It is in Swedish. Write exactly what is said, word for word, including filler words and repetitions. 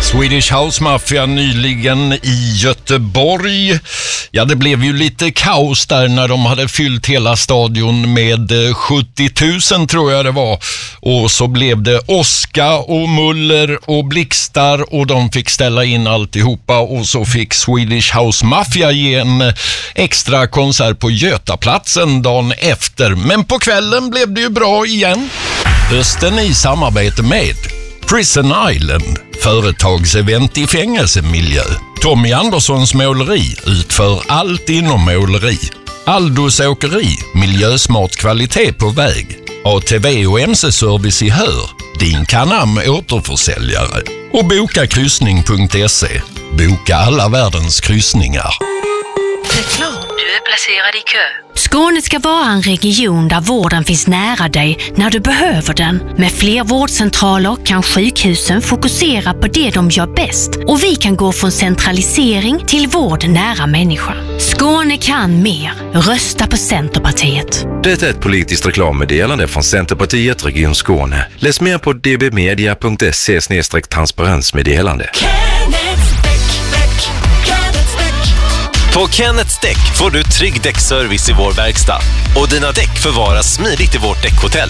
Swedish House Mafia nyligen i Göteborg. Ja, det blev ju lite kaos där när de hade fyllt hela stadion med sjuttio tusen tror jag det var. Och så blev det åska och muller och blixtar och de fick ställa in alltihopa och så fick Swedish House Mafia ge en extra konsert på Götaplatsen dagen efter. Men på kvällen blev det ju bra igen. Hösten i samarbete med Prison Island, företagsevent i fängelsemiljö. Tommy Anderssons måleri utför allt inom måleri. Aldos åkeri, miljösmart kvalitet på väg. A T V och M C-service i Hör, din Canam återförsäljare. Och boka kryssning punkt se. Boka alla världens kryssningar. Reklam. Du är placerad i kö. Skåne ska vara en region där vården finns nära dig när du behöver den. Med fler vårdcentraler kan sjukhusen fokusera på det de gör bäst och vi kan gå från centralisering till vård nära människan. Skåne kan mer. Rösta på Centerpartiet. Det är ett politiskt reklammeddelande från Centerpartiet Region Skåne. Läs mer på d b media punkt se slash transparensmeddelande. På Kenneths Däck får du trygg däckservice i vår verkstad och dina däck förvaras smidigt i vårt däckhotell.